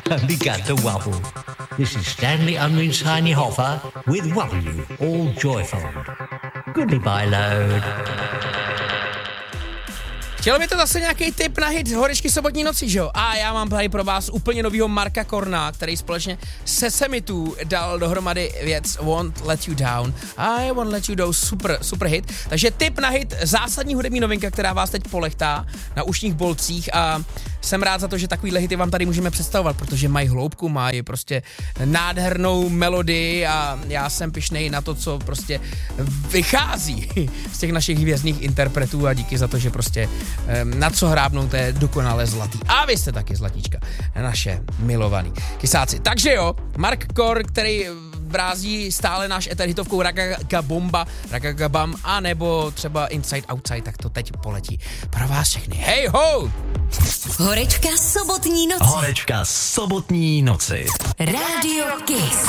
We got the wobble. This is Stanley Unwin's Tiny Hoffa with W, all joyful. Goodbye, load. Chtělo by to zase nějaký tip na hit Horečky sobotní noci, že jo? A já mám tady pro vás úplně novýho Marka Korna, který společně se Semitu dal dohromady věc Won't Let You Down. I Won't Let You Down, super hit. Takže tip na hit, zásadní hudební novinka, která vás teď polechtá na ušních bolcích a jsem rád za to, že takovýhle hity vám tady můžeme představovat, protože mají hloubku, mají prostě nádhernou melodii a já jsem pyšnej na to, co prostě vychází z těch našich hvězdných interpretů a díky za to, že prostě na co hrábnout, to je dokonale zlatý. A vy jste taky zlatíčka, naše milovaný kysáci. Takže jo, Mark Kor, který brází stále náš eter hitovkou Ragagabam, a nebo třeba Inside Outside, tak to teď poletí pro vás všechny. Hej ho! Horečka sobotní noci. Horečka sobotní noci. Rádio Kiss.